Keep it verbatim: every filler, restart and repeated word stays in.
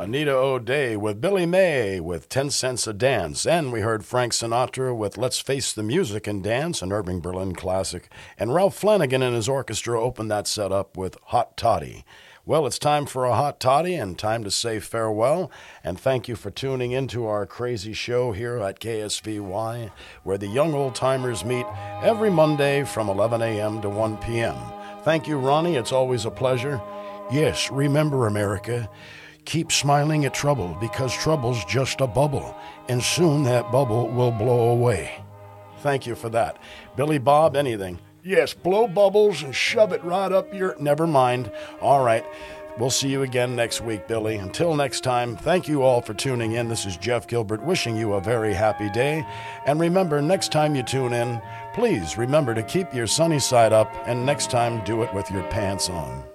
Anita O'Day with Billy May with ten cents a Dance. And we heard Frank Sinatra with Let's Face the Music and Dance, an Irving Berlin classic. And Ralph Flanagan and his orchestra opened that set up with Hot Toddy. Well, it's time for a hot toddy and time to say farewell. And thank you for tuning into our crazy show here at K S V Y, where the young old-timers meet every Monday from eleven a.m. to one p.m. Thank you, Ronnie. It's always a pleasure. Yes, remember, America, keep smiling at trouble because trouble's just a bubble, and soon that bubble will blow away. Thank you for that. Billy Bob, anything? Yes, blow bubbles and shove it right up your... Never mind. All right. We'll see you again next week, Billy. Until next time, thank you all for tuning in. This is Jeff Gilbert wishing you a very happy day. And remember, next time you tune in, please remember to keep your sunny side up, and next time do it with your pants on.